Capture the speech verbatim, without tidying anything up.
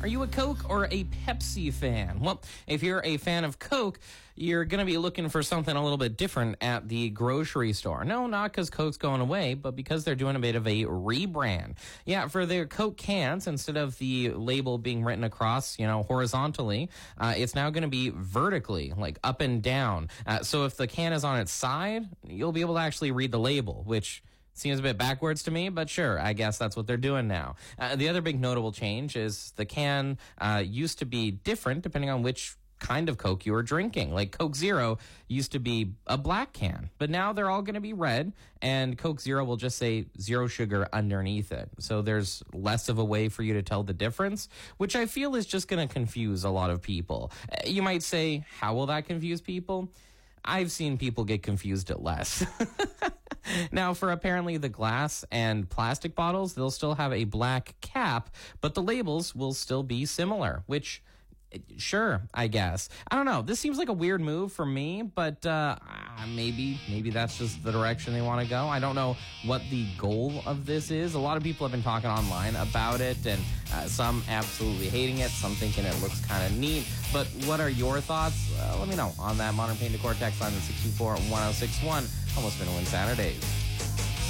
Are you a Coke or a Pepsi fan? Well, if you're a fan of Coke, you're going to be looking for something a little bit different at the grocery store. No, not because Coke's going away, but because they're doing a bit of a rebrand. Yeah, for their Coke cans, instead of the label being written across, you know, horizontally, uh, it's now going to be vertically, like up and down. Uh, so if the can is on its side, you'll be able to actually read the label, which seems a bit backwards to me, but sure, I guess that's what they're doing now. Uh, the other big notable change is the can uh, used to be different depending on which kind of Coke you were drinking. Like Coke Zero used to be a black can, but now they're all going to be red, and Coke Zero will just say zero sugar underneath it. So there's less of a way for you to tell the difference, which I feel is just going to confuse a lot of people. Uh, You might say, how will that confuse people? I've seen people get confused at less. Now, for apparently the glass and plastic bottles, they'll still have a black cap, but the labels will still be similar, which, sure, I guess. I don't know. This seems like a weird move for me, but uh, maybe maybe that's just the direction they want to go. I don't know what the goal of this is. A lot of people have been talking online about it, and uh, some absolutely hating it, some thinking it looks kind of neat. But what are your thoughts? Uh, let me know on that Modern Paint Decor text line at six two four, one oh six one. Almost been a win Saturdays.